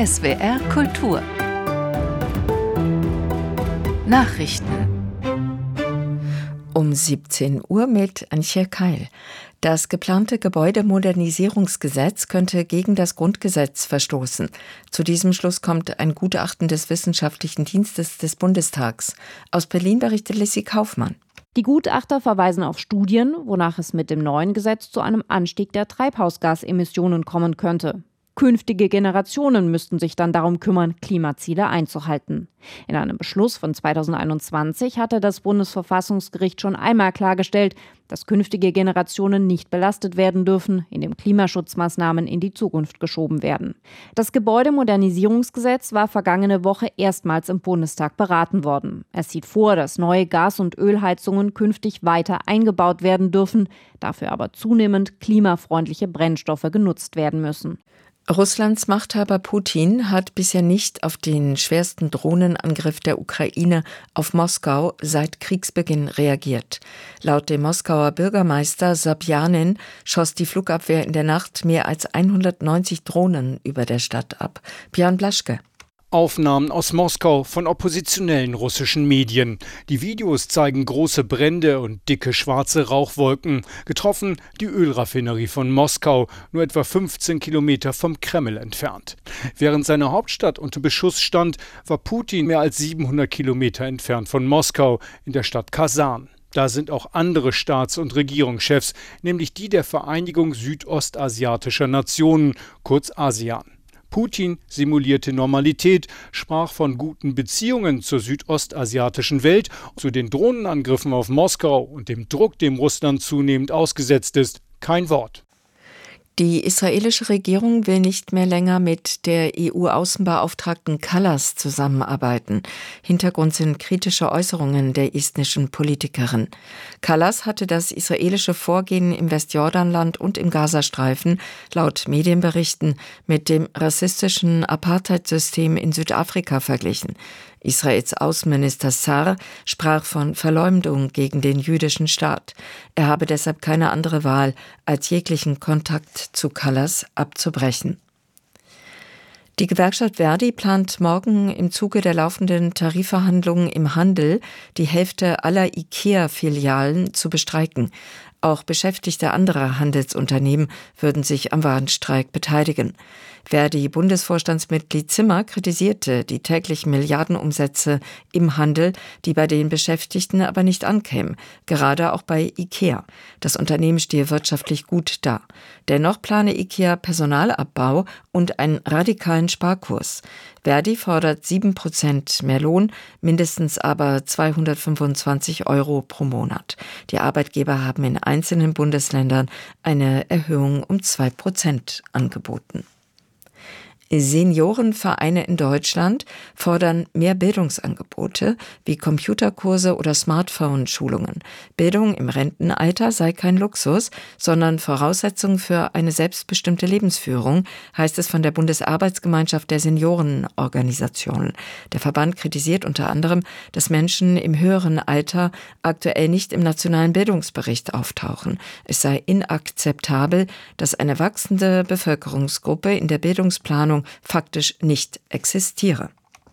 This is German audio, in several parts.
SWR Kultur Nachrichten um 17 Uhr mit Antje Keil. Das geplante Gebäudemodernisierungsgesetz könnte gegen das Grundgesetz verstoßen. Zu diesem Schluss kommt ein Gutachten des Wissenschaftlichen Dienstes des Bundestags. Aus Berlin berichtet Lissy Kaufmann. Die Gutachter verweisen auf Studien, wonach es mit dem neuen Gesetz zu einem Anstieg der Treibhausgasemissionen kommen könnte. Künftige Generationen müssten sich dann darum kümmern, Klimaziele einzuhalten. In einem Beschluss von 2021 hatte das Bundesverfassungsgericht schon einmal klargestellt, dass künftige Generationen nicht belastet werden dürfen, indem Klimaschutzmaßnahmen in die Zukunft geschoben werden. Das Gebäudemodernisierungsgesetz war vergangene Woche erstmals im Bundestag beraten worden. Es sieht vor, dass neue Gas- und Ölheizungen künftig weiter eingebaut werden dürfen, dafür aber zunehmend klimafreundliche Brennstoffe genutzt werden müssen. Russlands Machthaber Putin hat bisher nicht auf den schwersten Drohnenangriff der Ukraine auf Moskau seit Kriegsbeginn reagiert. Laut dem Moskauer Bürgermeister Sobjanin schoss die Flugabwehr in der Nacht mehr als 190 Drohnen über der Stadt ab. Björn Blaschke. Aufnahmen aus Moskau von oppositionellen russischen Medien. Die Videos zeigen große Brände und dicke schwarze Rauchwolken. Getroffen die Ölraffinerie von Moskau, nur etwa 15 Kilometer vom Kreml entfernt. Während seine Hauptstadt unter Beschuss stand, war Putin mehr als 700 Kilometer entfernt von Moskau, in der Stadt Kasan. Da sind auch andere Staats- und Regierungschefs, nämlich die der Vereinigung südostasiatischer Nationen, kurz ASEAN. Putin simulierte Normalität, sprach von guten Beziehungen zur südostasiatischen Welt, zu den Drohnenangriffen auf Moskau und dem Druck, dem Russland zunehmend ausgesetzt ist, kein Wort. Die israelische Regierung will nicht mehr länger mit der EU-Außenbeauftragten Kallas zusammenarbeiten. Hintergrund sind kritische Äußerungen der estnischen Politikerin. Kallas hatte das israelische Vorgehen im Westjordanland und im Gazastreifen laut Medienberichten mit dem rassistischen Apartheidsystem in Südafrika verglichen. Israels Außenminister Sar sprach von Verleumdung gegen den jüdischen Staat. Er habe deshalb keine andere Wahl, als jeglichen Kontakt zu Kallas abzubrechen. Die Gewerkschaft Verdi plant morgen im Zuge der laufenden Tarifverhandlungen im Handel die Hälfte aller IKEA-Filialen zu bestreiken. Auch Beschäftigte anderer Handelsunternehmen würden sich am Warnstreik beteiligen. Verdi-Bundesvorstandsmitglied Zimmer kritisierte die täglichen Milliardenumsätze im Handel, die bei den Beschäftigten aber nicht ankämen, gerade auch bei IKEA. Das Unternehmen stehe wirtschaftlich gut da. Dennoch plane IKEA Personalabbau und einen radikalen Sparkurs. Verdi fordert 7% mehr Lohn, mindestens aber 225 € pro Monat. Die Arbeitgeber haben in einzelnen Bundesländern eine Erhöhung um 2% angeboten. Seniorenvereine in Deutschland fordern mehr Bildungsangebote wie Computerkurse oder Smartphone-Schulungen. Bildung im Rentenalter sei kein Luxus, sondern Voraussetzung für eine selbstbestimmte Lebensführung, heißt es von der Bundesarbeitsgemeinschaft der Seniorenorganisationen. Der Verband kritisiert unter anderem, dass Menschen im höheren Alter aktuell nicht im nationalen Bildungsbericht auftauchen. Es sei inakzeptabel, dass eine wachsende Bevölkerungsgruppe in der Bildungsplanung faktisch nicht existiere.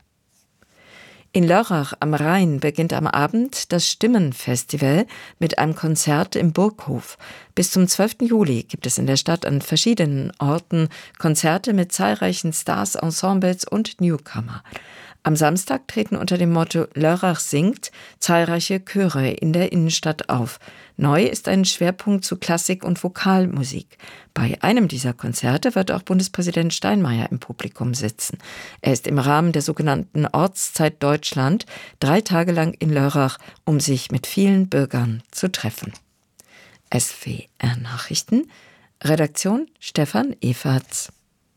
In Lörrach am Rhein beginnt am Abend das Stimmenfestival mit einem Konzert im Burghof. Bis zum 12. Juli gibt es in der Stadt an verschiedenen Orten Konzerte mit zahlreichen Stars, Ensembles und Newcomer. Am Samstag treten unter dem Motto Lörrach singt zahlreiche Chöre in der Innenstadt auf. Neu ist ein Schwerpunkt zu Klassik- und Vokalmusik. Bei einem dieser Konzerte wird auch Bundespräsident Steinmeier im Publikum sitzen. Er ist im Rahmen der sogenannten Ortszeit Deutschland 3 Tage lang in Lörrach, um sich mit vielen Bürgern zu treffen. SWR Nachrichten, Redaktion Stefan Everts.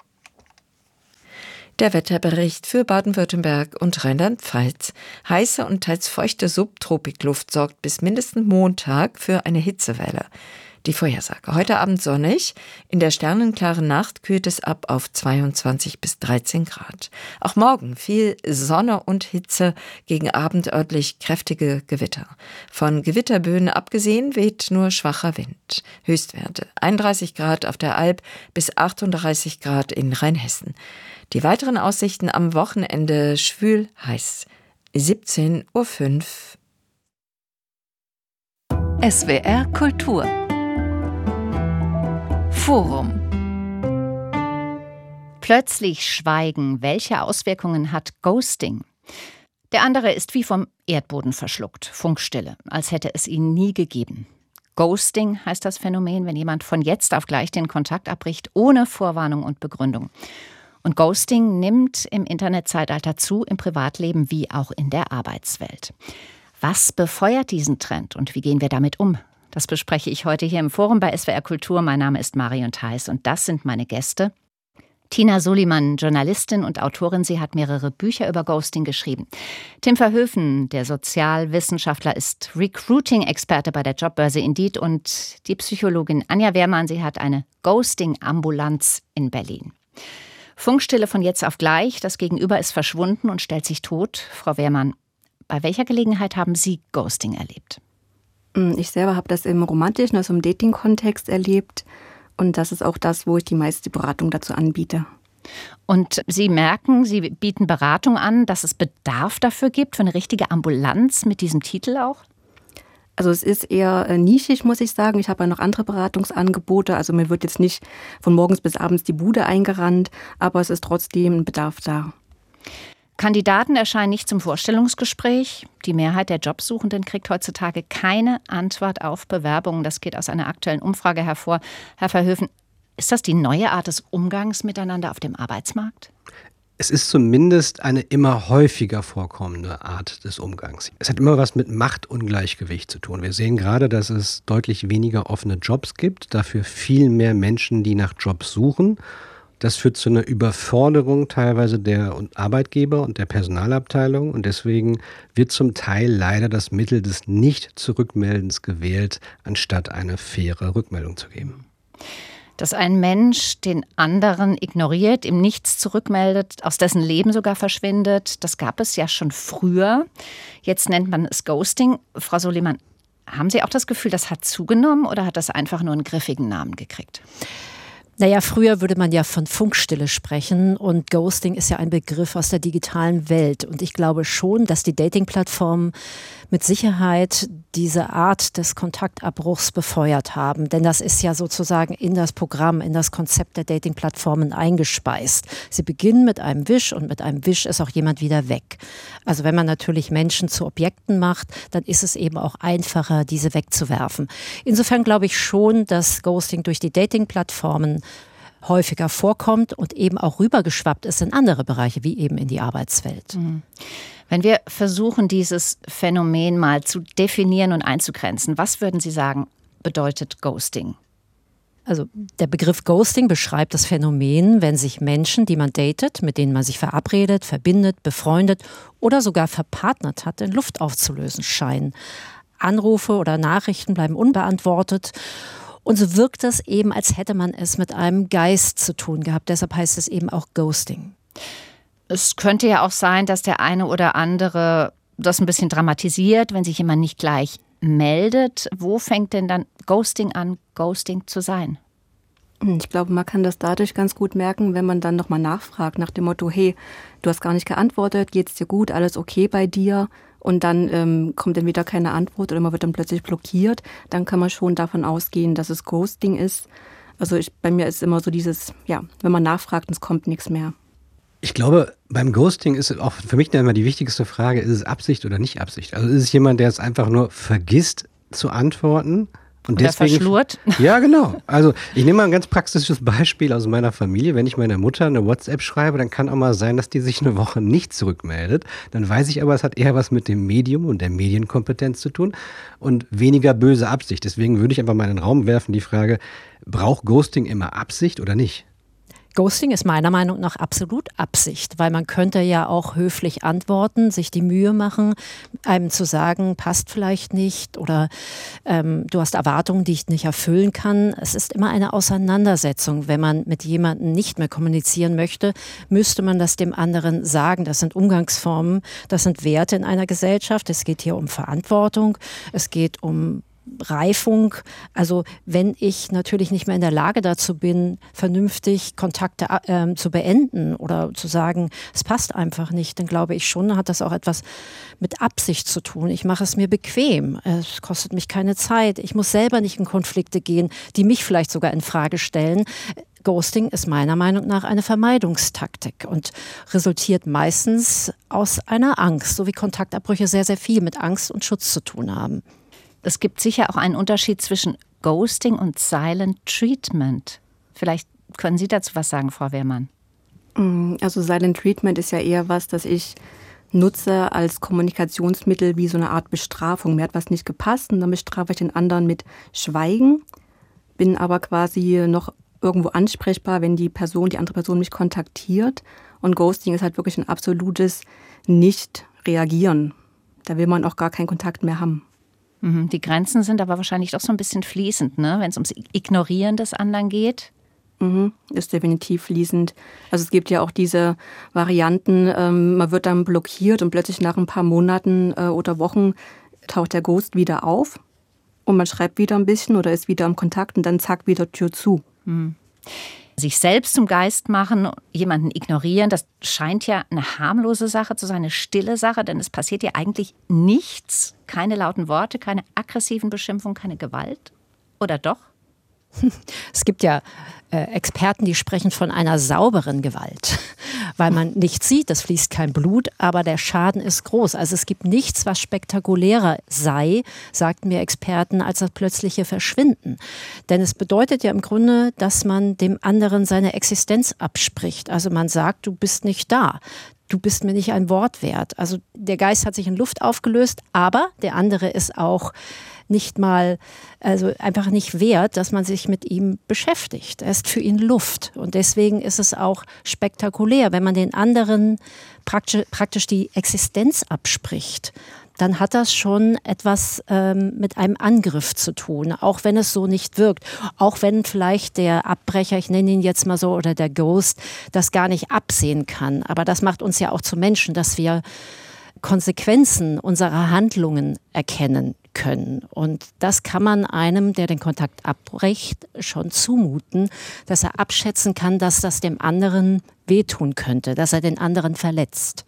Der Wetterbericht für Baden-Württemberg und Rheinland-Pfalz. Heiße und teils feuchte Subtropikluft sorgt bis mindestens Montag für eine Hitzewelle. Die Vorhersage. Heute Abend sonnig. In der sternenklaren Nacht kühlt es ab auf 22 bis 13 Grad. Auch morgen viel Sonne und Hitze, gegen Abend örtlich kräftige Gewitter. Von Gewitterböen abgesehen weht nur schwacher Wind. Höchstwerte 31 Grad auf der Alp bis 38 Grad in Rheinhessen. Die weiteren Aussichten am Wochenende schwül heiß. 17:05 Uhr. SWR Kultur Forum. Plötzlich schweigen. Welche Auswirkungen hat Ghosting? Der andere ist wie vom Erdboden verschluckt. Funkstille, als hätte es ihn nie gegeben. Ghosting heißt das Phänomen, wenn jemand von jetzt auf gleich den Kontakt abbricht, ohne Vorwarnung und Begründung. Und Ghosting nimmt im Internetzeitalter zu, im Privatleben wie auch in der Arbeitswelt. Was befeuert diesen Trend und wie gehen wir damit um? Das bespreche ich heute hier im Forum bei SWR Kultur. Mein Name ist Marion Theis und das sind meine Gäste. Tina Soliman, Journalistin und Autorin, sie hat mehrere Bücher über Ghosting geschrieben. Tim Verhoeven, der Sozialwissenschaftler, ist Recruiting-Experte bei der Jobbörse Indeed und die Psychologin Anja Wehrmann, sie hat eine Ghosting-Ambulanz in Berlin. Funkstille von jetzt auf gleich, das Gegenüber ist verschwunden und stellt sich tot. Frau Wehrmann, bei welcher Gelegenheit haben Sie Ghosting erlebt? Ich selber habe das im romantischen, also im Dating-Kontext erlebt. Und das ist auch das, wo ich die meiste Beratung dazu anbiete. Und Sie merken, Sie bieten Beratung an, dass es Bedarf dafür gibt, für eine richtige Ambulanz mit diesem Titel auch? Also es ist eher nischig, muss ich sagen. Ich habe ja noch andere Beratungsangebote. Also mir wird jetzt nicht von morgens bis abends die Bude eingerannt, aber es ist trotzdem ein Bedarf da. Kandidaten erscheinen nicht zum Vorstellungsgespräch. Die Mehrheit der Jobsuchenden kriegt heutzutage keine Antwort auf Bewerbungen. Das geht aus einer aktuellen Umfrage hervor. Herr Verhoeven, ist das die neue Art des Umgangs miteinander auf dem Arbeitsmarkt? Es ist zumindest eine immer häufiger vorkommende Art des Umgangs. Es hat immer was mit Machtungleichgewicht zu tun. Wir sehen gerade, dass es deutlich weniger offene Jobs gibt, dafür viel mehr Menschen, die nach Jobs suchen. Das führt zu einer Überforderung teilweise der Arbeitgeber und der Personalabteilung und deswegen wird zum Teil leider das Mittel des Nicht-Zurückmeldens gewählt, anstatt eine faire Rückmeldung zu geben. Dass ein Mensch den anderen ignoriert, ihm nichts zurückmeldet, aus dessen Leben sogar verschwindet, das gab es ja schon früher. Jetzt nennt man es Ghosting. Frau Soliman, haben Sie auch das Gefühl, das hat zugenommen oder hat das einfach nur einen griffigen Namen gekriegt? Naja, früher würde man ja von Funkstille sprechen und Ghosting ist ja ein Begriff aus der digitalen Welt. Und ich glaube schon, dass die Dating-Plattformen mit Sicherheit diese Art des Kontaktabbruchs befeuert haben. Denn das ist ja sozusagen in das Programm, in das Konzept der Dating-Plattformen eingespeist. Sie beginnen mit einem Wisch und mit einem Wisch ist auch jemand wieder weg. Also wenn man natürlich Menschen zu Objekten macht, dann ist es eben auch einfacher, diese wegzuwerfen. Insofern glaube ich schon, dass Ghosting durch die Dating-Plattformen häufiger vorkommt und eben auch rübergeschwappt ist in andere Bereiche, wie eben in die Arbeitswelt. Wenn wir versuchen, dieses Phänomen mal zu definieren und einzugrenzen, was würden Sie sagen, bedeutet Ghosting? Also der Begriff Ghosting beschreibt das Phänomen, wenn sich Menschen, die man datet, mit denen man sich verabredet, verbindet, befreundet oder sogar verpartnert hat, in Luft aufzulösen scheinen. Anrufe oder Nachrichten bleiben unbeantwortet. Und so wirkt es eben, als hätte man es mit einem Geist zu tun gehabt. Deshalb heißt es eben auch Ghosting. Es könnte ja auch sein, dass der eine oder andere das ein bisschen dramatisiert, wenn sich jemand nicht gleich meldet. Wo fängt denn dann Ghosting an, Ghosting zu sein? Ich glaube, man kann das dadurch ganz gut merken, wenn man dann nochmal nachfragt nach dem Motto, hey, du hast gar nicht geantwortet, geht's dir gut, alles okay bei dir? Und dann kommt dann wieder keine Antwort oder man wird dann plötzlich blockiert. Dann kann man schon davon ausgehen, dass es Ghosting ist. Also bei mir ist immer so dieses, ja, wenn man nachfragt und es kommt nichts mehr. Ich glaube, beim Ghosting ist auch für mich immer die wichtigste Frage, ist es Absicht oder nicht Absicht? Also ist es jemand, der es einfach nur vergisst zu antworten? Und oder deswegen verschlurrt? Ja, genau. Also ich nehme mal ein ganz praktisches Beispiel aus meiner Familie. Wenn ich meiner Mutter eine WhatsApp schreibe, dann kann auch mal sein, dass die sich eine Woche nicht zurückmeldet. Dann weiß ich aber, es hat eher was mit dem Medium und der Medienkompetenz zu tun und weniger böse Absicht. Deswegen würde ich einfach mal in den Raum werfen die Frage, braucht Ghosting immer Absicht oder nicht? Ghosting ist meiner Meinung nach absolut Absicht, weil man könnte ja auch höflich antworten, sich die Mühe machen, einem zu sagen, passt vielleicht nicht oder du hast Erwartungen, die ich nicht erfüllen kann. Es ist immer eine Auseinandersetzung. Wenn man mit jemandem nicht mehr kommunizieren möchte, müsste man das dem anderen sagen. Das sind Umgangsformen, das sind Werte in einer Gesellschaft. Es geht hier um Verantwortung, es geht um Reifung. Also wenn ich natürlich nicht mehr in der Lage dazu bin, vernünftig Kontakte zu beenden oder zu sagen, es passt einfach nicht, dann glaube ich schon, hat das auch etwas mit Absicht zu tun. Ich mache es mir bequem. Es kostet mich keine Zeit. Ich muss selber nicht in Konflikte gehen, die mich vielleicht sogar in Frage stellen. Ghosting ist meiner Meinung nach eine Vermeidungstaktik und resultiert meistens aus einer Angst, so wie Kontaktabbrüche sehr, sehr viel mit Angst und Schutz zu tun haben. Es gibt sicher auch einen Unterschied zwischen Ghosting und Silent Treatment. Vielleicht können Sie dazu was sagen, Frau Wehrmann. Also Silent Treatment ist ja eher was, das ich nutze als Kommunikationsmittel wie so eine Art Bestrafung. Mir hat was nicht gepasst und dann bestrafe ich den anderen mit Schweigen, bin aber quasi noch irgendwo ansprechbar, wenn die andere Person mich kontaktiert. Und Ghosting ist halt wirklich ein absolutes Nicht-Reagieren. Da will man auch gar keinen Kontakt mehr haben. Die Grenzen sind aber wahrscheinlich doch so ein bisschen fließend, ne? Wenn es ums Ignorieren des anderen geht. Ist definitiv fließend. Also es gibt ja auch diese Varianten, man wird dann blockiert und plötzlich nach ein paar Monaten oder Wochen taucht der Ghost wieder auf und man schreibt wieder ein bisschen oder ist wieder im Kontakt und dann zack, wieder Tür zu. Sich selbst zum Geist machen, jemanden ignorieren, das scheint ja eine harmlose Sache zu sein, eine stille Sache, denn es passiert ja eigentlich nichts. Keine lauten Worte, keine aggressiven Beschimpfungen, keine Gewalt. Oder doch? Es gibt ja Experten, die sprechen von einer sauberen Gewalt, weil man nichts sieht, es fließt kein Blut, aber der Schaden ist groß. Also es gibt nichts, was spektakulärer sei, sagten mir Experten, als das plötzliche Verschwinden. Denn es bedeutet ja im Grunde, dass man dem anderen seine Existenz abspricht. Also man sagt, du bist nicht da. Du bist mir nicht ein Wort wert. Also der Geist hat sich in Luft aufgelöst, aber der andere ist auch nicht mal, also einfach nicht wert, dass man sich mit ihm beschäftigt. Er ist für ihn Luft. Und deswegen ist es auch spektakulär, wenn man den anderen praktisch die Existenz abspricht. Dann hat das schon etwas mit einem Angriff zu tun, auch wenn es so nicht wirkt. Auch wenn vielleicht der Abbrecher, ich nenne ihn jetzt mal so, oder der Ghost, das gar nicht absehen kann. Aber das macht uns ja auch zu Menschen, dass wir Konsequenzen unserer Handlungen erkennen können. Und das kann man einem, der den Kontakt abbricht, schon zumuten, dass er abschätzen kann, dass das dem anderen wehtun könnte, dass er den anderen verletzt.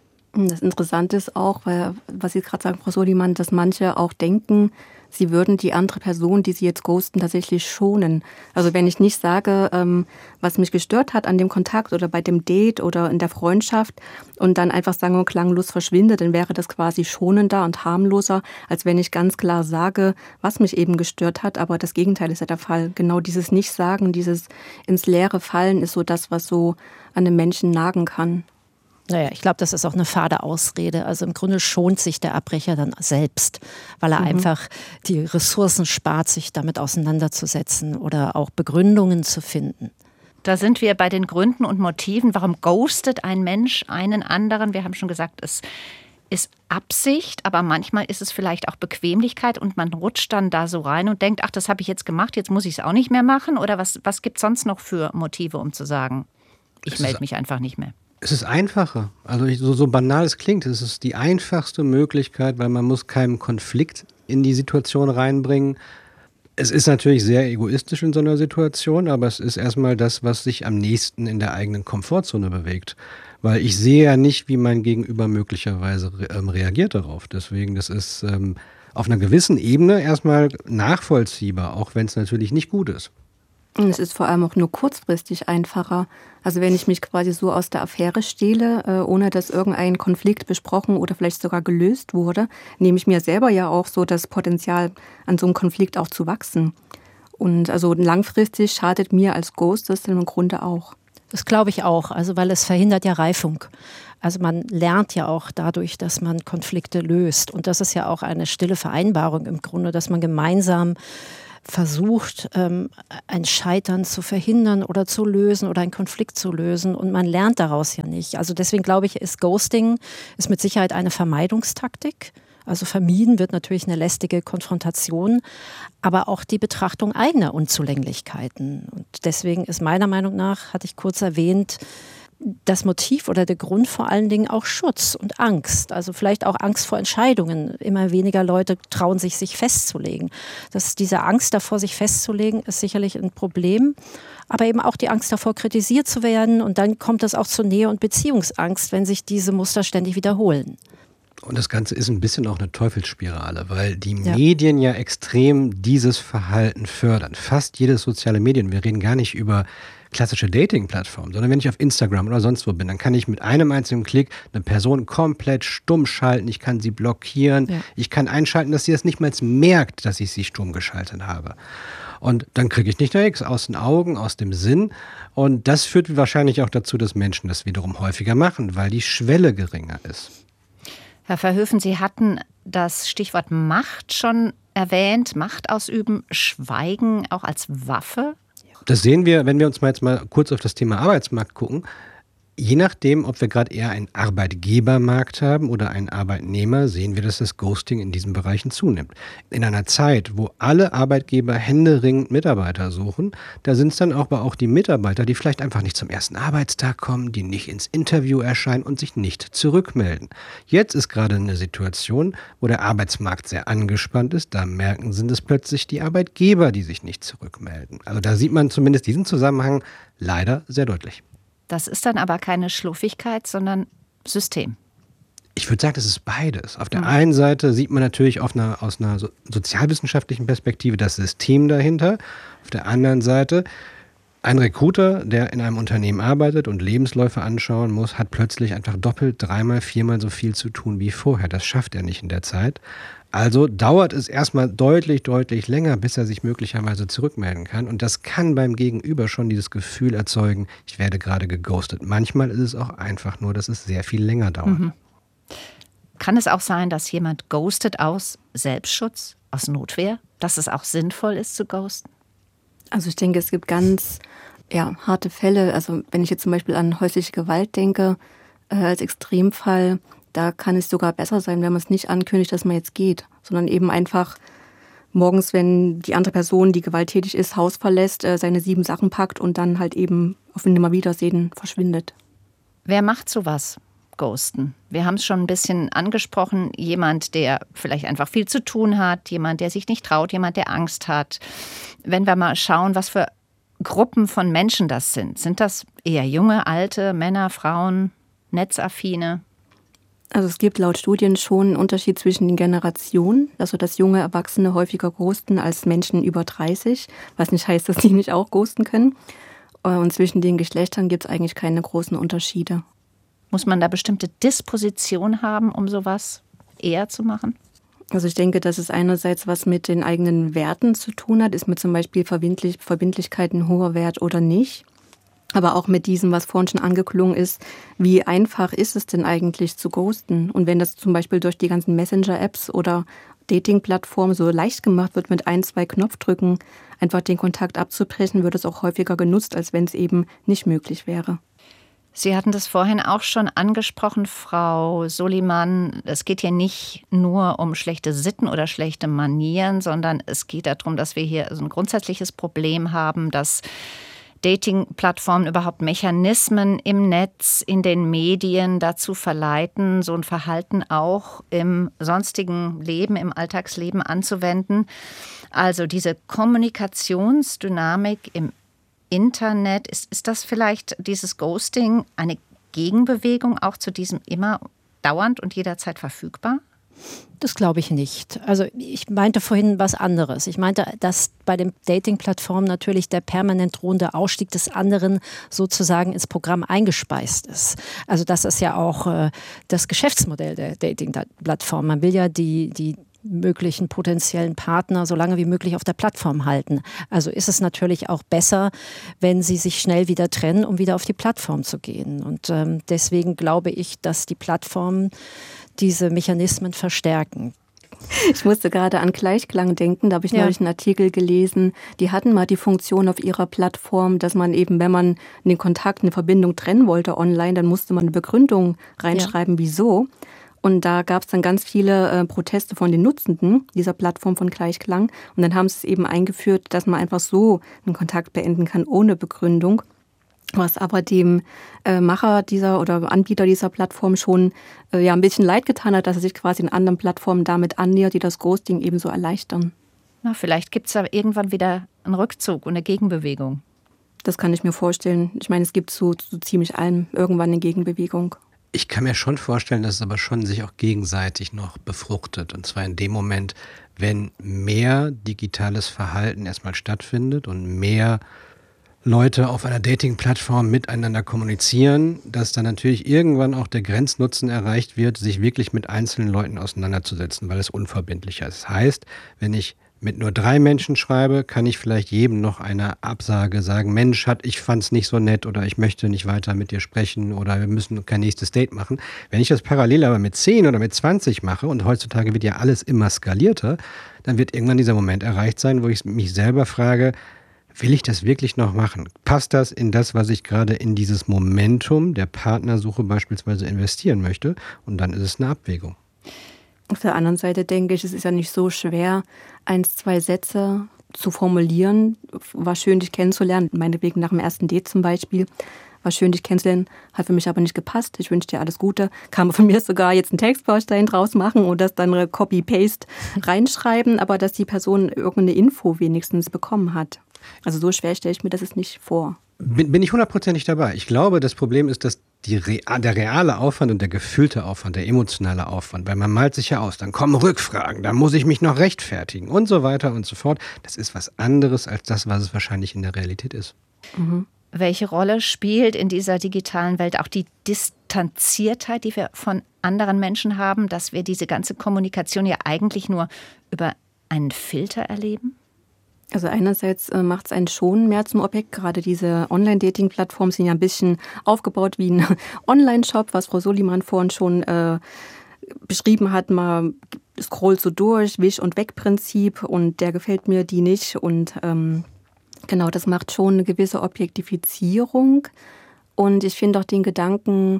Das Interessante ist auch, weil, was Sie gerade sagen, Frau Soliman, dass manche auch denken, sie würden die andere Person, die sie jetzt ghosten, tatsächlich schonen. Also wenn ich nicht sage, was mich gestört hat an dem Kontakt oder bei dem Date oder in der Freundschaft und dann einfach sang- und klanglos verschwinde, dann wäre das quasi schonender und harmloser, als wenn ich ganz klar sage, was mich eben gestört hat. Aber das Gegenteil ist ja der Fall. Genau dieses Nicht-Sagen, dieses ins Leere fallen ist so das, was so an den Menschen nagen kann. Naja, ich glaube, das ist auch eine fade Ausrede. Also im Grunde schont sich der Abbrecher dann selbst, weil er einfach die Ressourcen spart, sich damit auseinanderzusetzen oder auch Begründungen zu finden. Da sind wir bei den Gründen und Motiven. Warum ghostet ein Mensch einen anderen? Wir haben schon gesagt, es ist Absicht, aber manchmal ist es vielleicht auch Bequemlichkeit und man rutscht dann da so rein und denkt, ach, das habe ich jetzt gemacht, jetzt muss ich es auch nicht mehr machen. Oder was gibt es sonst noch für Motive, um zu sagen, ich melde mich einfach nicht mehr? Es ist einfacher. Also so banal es klingt, es ist die einfachste Möglichkeit, weil man muss keinen Konflikt in die Situation reinbringen. Es ist natürlich sehr egoistisch in so einer Situation, aber es ist erstmal das, was sich am nächsten in der eigenen Komfortzone bewegt. Weil ich sehe ja nicht, wie mein Gegenüber möglicherweise reagiert darauf. Deswegen, das ist auf einer gewissen Ebene erstmal nachvollziehbar, auch wenn es natürlich nicht gut ist. Und es ist vor allem auch nur kurzfristig einfacher. Also wenn ich mich quasi so aus der Affäre stehle, ohne dass irgendein Konflikt besprochen oder vielleicht sogar gelöst wurde, nehme ich mir selber ja auch so das Potenzial, an so einem Konflikt auch zu wachsen. Und also langfristig schadet mir als Ghost das im Grunde auch. Das glaube ich auch, also weil es verhindert ja Reifung. Also man lernt ja auch dadurch, dass man Konflikte löst. Und das ist ja auch eine stille Vereinbarung im Grunde, dass man gemeinsam versucht, ein Scheitern zu verhindern oder zu lösen oder einen Konflikt zu lösen. Und man lernt daraus ja nicht. Also deswegen glaube ich, Ghosting ist mit Sicherheit eine Vermeidungstaktik. Also vermieden wird natürlich eine lästige Konfrontation, aber auch die Betrachtung eigener Unzulänglichkeiten. Und deswegen ist meiner Meinung nach, hatte ich kurz erwähnt, das Motiv oder der Grund vor allen Dingen auch Schutz und Angst. Also vielleicht auch Angst vor Entscheidungen. Immer weniger Leute trauen sich festzulegen. Diese Angst davor, sich festzulegen, ist sicherlich ein Problem. Aber eben auch die Angst davor, kritisiert zu werden. Und dann kommt es auch zur Nähe- und Beziehungsangst, wenn sich diese Muster ständig wiederholen. Und das Ganze ist ein bisschen auch eine Teufelsspirale, weil die Medien ja extrem dieses Verhalten fördern. Fast jedes soziale Medium, wir reden gar nicht über klassische Dating-Plattformen, sondern wenn ich auf Instagram oder sonst wo bin, dann kann ich mit einem einzigen Klick eine Person komplett stumm schalten, ich kann sie blockieren, ich kann einschalten, dass sie das nicht mal merkt, dass ich sie stumm geschaltet habe. Und dann kriege ich nicht nur X aus den Augen, aus dem Sinn. Und das führt wahrscheinlich auch dazu, dass Menschen das wiederum häufiger machen, weil die Schwelle geringer ist. Herr Verhöfen, Sie hatten das Stichwort Macht schon erwähnt, Macht ausüben, Schweigen auch als Waffe. Das sehen wir, wenn wir uns jetzt mal kurz auf das Thema Arbeitsmarkt gucken. Je nachdem, ob wir gerade eher einen Arbeitgebermarkt haben oder einen Arbeitnehmer, sehen wir, dass das Ghosting in diesen Bereichen zunimmt. In einer Zeit, wo alle Arbeitgeber händeringend Mitarbeiter suchen, da sind es dann aber auch die Mitarbeiter, die vielleicht einfach nicht zum ersten Arbeitstag kommen, die nicht ins Interview erscheinen und sich nicht zurückmelden. Jetzt ist gerade eine Situation, wo der Arbeitsmarkt sehr angespannt ist. Da sind es plötzlich die Arbeitgeber, die sich nicht zurückmelden. Also da sieht man zumindest diesen Zusammenhang leider sehr deutlich. Das ist dann aber keine Schluffigkeit, sondern System. Ich würde sagen, das ist beides. Auf der einen Seite sieht man natürlich aus einer sozialwissenschaftlichen Perspektive das System dahinter. Auf der anderen Seite, ein Recruiter, der in einem Unternehmen arbeitet und Lebensläufe anschauen muss, hat plötzlich einfach doppelt, dreimal, viermal so viel zu tun wie vorher. Das schafft er nicht in der Zeit. Also dauert es erstmal deutlich länger, bis er sich möglicherweise zurückmelden kann. Und das kann beim Gegenüber schon dieses Gefühl erzeugen, ich werde gerade geghostet. Manchmal ist es auch einfach nur, dass es sehr viel länger dauert. Mhm. Kann es auch sein, dass jemand ghostet aus Selbstschutz, aus Notwehr? Dass es auch sinnvoll ist zu ghosten? Also ich denke, es gibt ganz harte Fälle. Also wenn ich jetzt zum Beispiel an häusliche Gewalt denke, als Extremfall, da kann es sogar besser sein, wenn man es nicht ankündigt, dass man jetzt geht, sondern eben einfach morgens, wenn die andere Person, die gewalttätig ist, Haus verlässt, seine 7 Sachen packt und dann halt eben auf ein Nimmerwiedersehen verschwindet. Wer macht sowas? Ghosten. Wir haben es schon ein bisschen angesprochen. Jemand, der vielleicht einfach viel zu tun hat, jemand, der sich nicht traut, jemand, der Angst hat. Wenn wir mal schauen, was für Gruppen von Menschen das sind. Sind das eher junge, alte, Männer, Frauen, netzaffine? Also es gibt laut Studien schon einen Unterschied zwischen den Generationen, also dass junge Erwachsene häufiger ghosten als Menschen über 30, was nicht heißt, dass die nicht auch ghosten können. Und zwischen den Geschlechtern gibt es eigentlich keine großen Unterschiede. Muss man da bestimmte Disposition haben, um sowas eher zu machen? Also ich denke, dass es einerseits was mit den eigenen Werten zu tun hat. Ist mir zum Beispiel Verbindlichkeit ein hoher Wert oder nicht? Aber auch mit diesem, was vorhin schon angeklungen ist, wie einfach ist es denn eigentlich zu ghosten? Und wenn das zum Beispiel durch die ganzen Messenger-Apps oder Dating-Plattformen so leicht gemacht wird, mit 1, 2 Knopfdrücken einfach den Kontakt abzubrechen, wird es auch häufiger genutzt, als wenn es eben nicht möglich wäre. Sie hatten das vorhin auch schon angesprochen, Frau Soliman. Es geht hier nicht nur um schlechte Sitten oder schlechte Manieren, sondern es geht darum, dass wir hier so ein grundsätzliches Problem haben, dass Dating-Plattformen überhaupt Mechanismen im Netz, in den Medien dazu verleiten, so ein Verhalten auch im sonstigen Leben, im Alltagsleben anzuwenden. Also diese Kommunikationsdynamik im Internet, ist das vielleicht dieses Ghosting eine Gegenbewegung auch zu diesem immer dauernd und jederzeit verfügbar? Das glaube ich nicht. Also ich meinte vorhin was anderes. Ich meinte, dass bei den Dating-Plattformen natürlich der permanent drohende Ausstieg des anderen sozusagen ins Programm eingespeist ist. Also das ist ja auch das Geschäftsmodell der Dating-Plattform. Man will ja die möglichen potenziellen Partner so lange wie möglich auf der Plattform halten. Also ist es natürlich auch besser, wenn sie sich schnell wieder trennen, um wieder auf die Plattform zu gehen. Und deswegen glaube ich, dass die Plattformen diese Mechanismen verstärken. Ich musste gerade an Gleichklang denken, da habe ich neulich einen Artikel gelesen. Die hatten mal die Funktion auf ihrer Plattform, dass man eben, wenn man den Kontakt, eine Verbindung trennen wollte online, dann musste man eine Begründung reinschreiben, wieso. Und da gab es dann ganz viele Proteste von den Nutzenden dieser Plattform von Gleichklang. Und dann haben sie es eben eingeführt, dass man einfach so einen Kontakt beenden kann, ohne Begründung. Was aber dem Macher dieser oder Anbieter dieser Plattform schon ein bisschen leid getan hat, dass er sich quasi in anderen Plattformen damit annähert, die das Ghosting ebenso erleichtern. Na, vielleicht gibt es da irgendwann wieder einen Rückzug und eine Gegenbewegung. Das kann ich mir vorstellen. Ich meine, es gibt zu ziemlich allem irgendwann eine Gegenbewegung. Ich kann mir schon vorstellen, dass es aber schon sich auch gegenseitig noch befruchtet. Und zwar in dem Moment, wenn mehr digitales Verhalten erstmal stattfindet und mehr Leute auf einer Dating-Plattform miteinander kommunizieren, dass dann natürlich irgendwann auch der Grenznutzen erreicht wird, sich wirklich mit einzelnen Leuten auseinanderzusetzen, weil es unverbindlicher ist. Das heißt, wenn ich mit nur 3 Menschen schreibe, kann ich vielleicht jedem noch eine Absage sagen, Mensch, ich fand's nicht so nett oder ich möchte nicht weiter mit dir sprechen oder wir müssen kein nächstes Date machen. Wenn ich das parallel aber mit 10 oder mit 20 mache und heutzutage wird ja alles immer skalierter, dann wird irgendwann dieser Moment erreicht sein, wo ich mich selber frage, will ich das wirklich noch machen? Passt das in das, was ich gerade in dieses Momentum der Partnersuche beispielsweise investieren möchte? Und dann ist es eine Abwägung. Auf der anderen Seite denke ich, es ist ja nicht so schwer, 1, 2 Sätze zu formulieren. War schön, dich kennenzulernen, meinetwegen nach dem ersten Date zum Beispiel. War schön, dich kennenzulernen, hat für mich aber nicht gepasst. Ich wünsche dir alles Gute. Kann man von mir sogar jetzt einen Textbaustein draus machen und das dann Copy-Paste reinschreiben, aber dass die Person irgendeine Info wenigstens bekommen hat. Also so schwer stelle ich mir das jetzt nicht vor. Bin ich 100%ig dabei. Ich glaube, das Problem ist, dass der reale Aufwand und der gefühlte Aufwand, der emotionale Aufwand, weil man malt sich ja aus, dann kommen Rückfragen, dann muss ich mich noch rechtfertigen und so weiter und so fort. Das ist was anderes als das, was es wahrscheinlich in der Realität ist. Mhm. Welche Rolle spielt in dieser digitalen Welt auch die Distanziertheit, die wir von anderen Menschen haben, dass wir diese ganze Kommunikation ja eigentlich nur über einen Filter erleben? Also einerseits macht es einen schon mehr zum Objekt. Gerade diese Online-Dating-Plattformen sind ja ein bisschen aufgebaut wie ein Online-Shop, was Frau Soliman vorhin schon beschrieben hat. Man scrollt so durch, Wisch- und Weg-Prinzip und der gefällt mir, die nicht. Und genau, das macht schon eine gewisse Objektifizierung. Und ich finde auch den Gedanken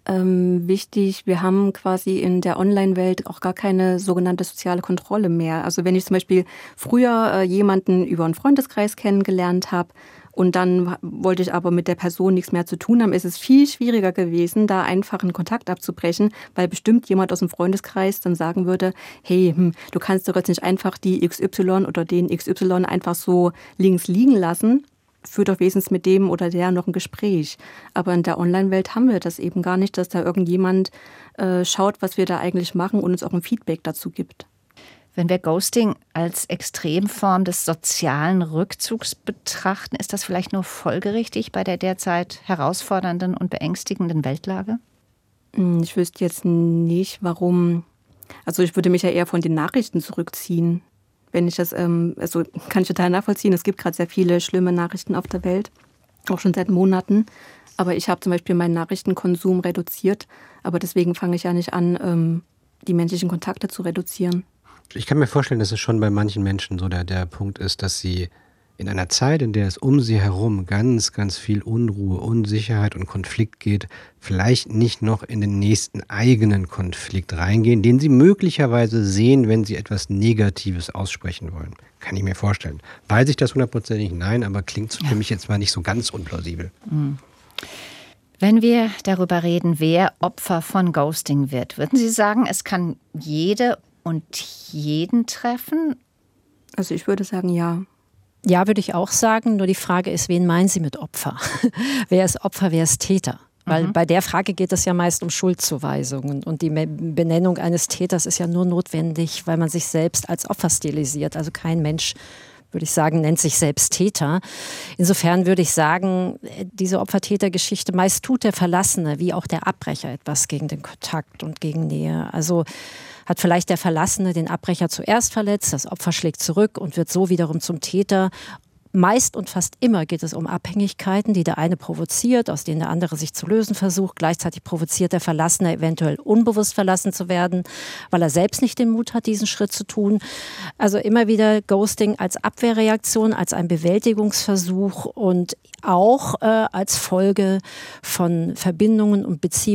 wichtig, wir haben quasi in der Online-Welt auch gar keine sogenannte soziale Kontrolle mehr. Also wenn ich zum Beispiel früher jemanden über einen Freundeskreis kennengelernt habe und dann wollte ich aber mit der Person nichts mehr zu tun haben, ist es viel schwieriger gewesen, da einfach einen Kontakt abzubrechen, weil bestimmt jemand aus dem Freundeskreis dann sagen würde, hey, du kannst doch jetzt nicht einfach die XY oder den XY einfach so links liegen lassen. Führt doch wenigstens mit dem oder der noch ein Gespräch. Aber in der Online-Welt haben wir das eben gar nicht, dass da irgendjemand schaut, was wir da eigentlich machen und uns auch ein Feedback dazu gibt. Wenn wir Ghosting als Extremform des sozialen Rückzugs betrachten, ist das vielleicht nur folgerichtig bei der derzeit herausfordernden und beängstigenden Weltlage? Ich wüsste jetzt nicht, warum. Also ich würde mich ja eher von den Nachrichten zurückziehen. Wenn ich das, also kann ich total nachvollziehen. Es gibt gerade sehr viele schlimme Nachrichten auf der Welt, auch schon seit Monaten. Aber ich habe zum Beispiel meinen Nachrichtenkonsum reduziert. Aber deswegen fange ich ja nicht an, die menschlichen Kontakte zu reduzieren. Ich kann mir vorstellen, dass es schon bei manchen Menschen so der Punkt ist, dass sie in einer Zeit, in der es um sie herum ganz, ganz viel Unruhe, Unsicherheit und Konflikt geht, vielleicht nicht noch in den nächsten eigenen Konflikt reingehen, den sie möglicherweise sehen, wenn sie etwas Negatives aussprechen wollen. Kann ich mir vorstellen. Weiß ich das 100%ig? Nein, aber klingt für mich jetzt mal nicht so ganz unplausibel. Wenn wir darüber reden, wer Opfer von Ghosting wird, würden Sie sagen, es kann jede und jeden treffen? Also ich würde sagen, ja. Ja, würde ich auch sagen. Nur die Frage ist, wen meinen Sie mit Opfer? Wer ist Opfer, wer ist Täter? Weil bei der Frage geht es ja meist um Schuldzuweisungen. Und die Benennung eines Täters ist ja nur notwendig, weil man sich selbst als Opfer stilisiert. Also kein Mensch, würde ich sagen, nennt sich selbst Täter. Insofern würde ich sagen, diese Opfer-Täter-Geschichte, meist tut der Verlassene wie auch der Abbrecher etwas gegen den Kontakt und gegen Nähe. Also hat vielleicht der Verlassene den Abbrecher zuerst verletzt, das Opfer schlägt zurück und wird so wiederum zum Täter. Meist und fast immer geht es um Abhängigkeiten, die der eine provoziert, aus denen der andere sich zu lösen versucht. Gleichzeitig provoziert der Verlassene eventuell unbewusst verlassen zu werden, weil er selbst nicht den Mut hat, diesen Schritt zu tun. Also immer wieder Ghosting als Abwehrreaktion, als ein Bewältigungsversuch und auch als Folge von Verbindungen und Beziehungen